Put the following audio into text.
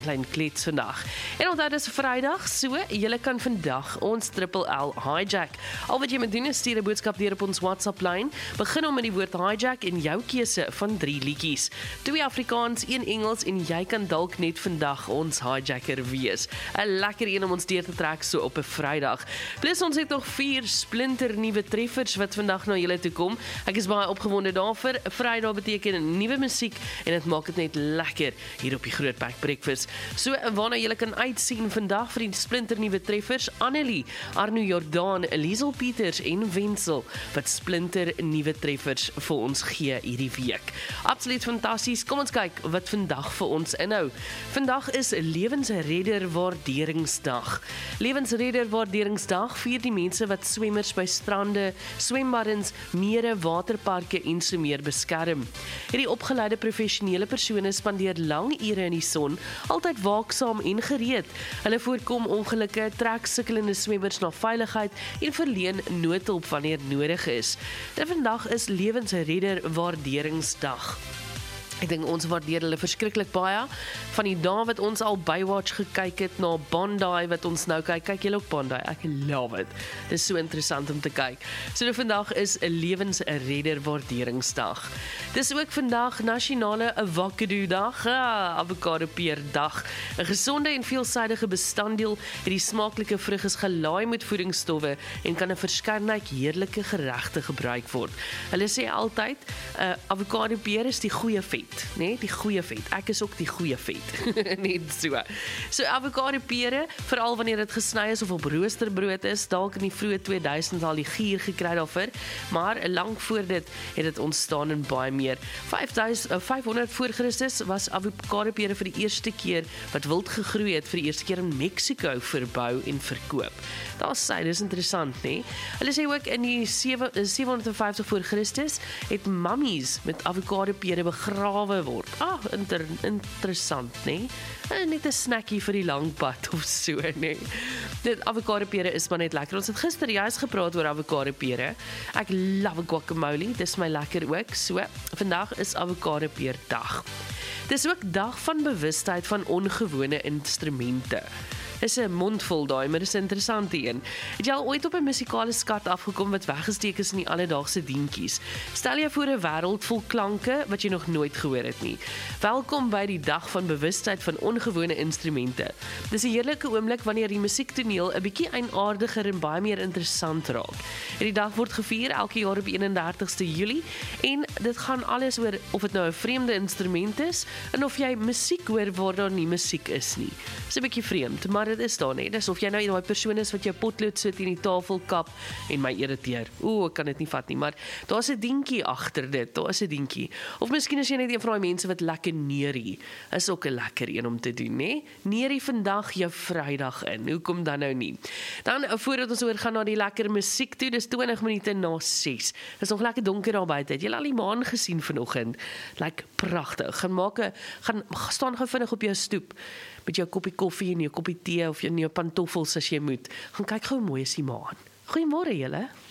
klein klets vandag. En onthou dis Vrydag, so julle kan vandag ons L hijack. Al wat jy moet doen is stuur 'n boodskap deur op ons WhatsApp lyn. Begin hom met die woord hijack en jou keuse van 3 liedjies. 2 Afrikaans, 1 Engels en jy kan dalk net vandag ons hijacker wees. 'n Lekker een om ons deur te trek so op 'n Vrydag. Plus ons het nog 4 splinter nuwe treffers wat vandag na julle toe kom. Ek is baie opgewonde daarvoor. Vrydag beteken nuwe musiek en dit maak dit net lekker hier op die Grootberg Breakfast. So waarna julle kan uitsien vandag vir die splinter nuwe treffers, Annelie, Arno Jordaan, Liesel Pieters en Wenzel wat splinter nuwe treffers vir ons gee hierdie week. Absoluut fantasties. Kom ons kyk wat vandag vir ons inhou. Vandag is Lewensredder Waarderingsdag. Lewensredder Waarderingsdag vier die mense wat swemmers by strande, swembaddens, mere, waterparke en so meer beskerm. Hierdie opgeleide professionele persone spandeer lang ure in die son, altyd waaksaam en gereed. Hulle voorkom ongelukke, trek sukkelende swemmers na veiligheid en verleen noodhulp wanneer nodig is. Vandag is Lewensredder Waarderingsdag. Ek dink ons waardeer hulle verskriklik baie. Van die dae wat ons al Baywatch gekyk het, na Bondi wat ons nou kyk julle ook Bondi? Ek love it. Dit is so interessant om te kyk. So vandag is 'n Lewensredder Waarderingsdag. Dis ook vandag Nasionale Avocado Dag, avokado peer dag. 'n Gesonde en veelsidige bestanddeel, hierdie smaaklike vrug is gelaai met voedingsstowwe en kan 'n verskeidenheid heerlike geregte gebruik word. Hulle sê altyd, avokado peer is die goeie vet. Nee, die goeie vet. Ek is ook die goeie vet. Net so. So avokado pere, veral wanneer dit gesny is of op roosterbrood is, dalk in die vroeë 2000s al die gier gekry daarvoor, maar lank voor dit het dit ontstaan en baie meer. 500 voor Christus was avokado pere vir die eerste keer wat wild gegroei het vir die eerste keer in Mexico verbou en verkoop. Daar sê, dis interessant, nee. Hulle sê ook in die 750 voor Christus het mummies met avokado pere begrawe word. Interessant, nee. Net 'n snackie vir die lang pad of so, nee. Dit avokado pere is maar net lekker. Ons het gister juist gepraat oor avokado pere. Ek love guacamole, dis my lekker ook. So, vandag is avokado peer dag. Dis ook dag van bewustheid van ongewone instrumente. Is 'n mondvol daai, maar dis 'n interessante een. Het jy al ooit op 'n musikale skat afgekom wat weggesteek is in die alledaagse dientjies? Stel jou voor 'n wêreld vol klanke wat jy nog nooit gehoor het nie. Welkom by die dag van bewustheid van ongewone instrumente. Dis 'n heerlike oomblik wanneer die musiektoneel 'n bietjie eienaardiger en baie meer interessant raak. Hierdie dag word gevier elke jaar op 31ste Julie en dit gaan alles oor of dit nou 'n vreemde instrument is en of jy musiek hoor waar daar nie musiek is nie. Dis 'n bietjie vreemd, maar dit is daar nie. Dis of jy nou daai persoon is wat jou potlood sit in die tafel kap en my irriteer. Ek kan dit nie vat nie, maar daar's 'n dingetjie agter dit. Daar is 'n dingetjie. Of miskien is jy net een van daai mense wat lekker neurie. Is ook 'n lekker een om te doen, né? Neurie vandag jou Vrydag in. Hoekom dan nou nie? Dan voordat ons oorgaan na die lekker musiek toe, dis 20 minute na 6. Dis nog lekker donker daar buite. Het jy al die maan gesien vanoggend? Lyk pragtig. Gaan staan gou vinnig op jou stoep met jou koppie koffie en jou koppie tee of jou pantoffels as jy moet. Gaan kyk gou hoe mooi is die maan. Goeiemôre julle.